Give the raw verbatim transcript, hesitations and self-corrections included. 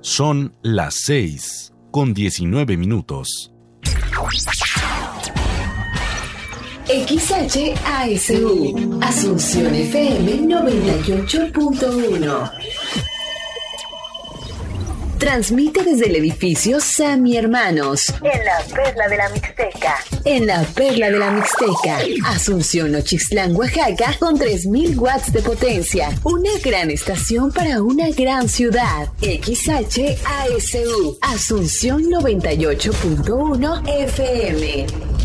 Son las seis con diecinueve minutos. X H A S U, Asunción F M noventa y ocho punto uno. Transmite desde el edificio Sammy Hermanos, en la Perla de la Mixteca. En la Perla de la Mixteca, Asunción Nochixtlán, Oaxaca, con tres mil watts de potencia. Una gran estación para una gran ciudad. X H A S U, Asunción noventa y ocho punto uno F M.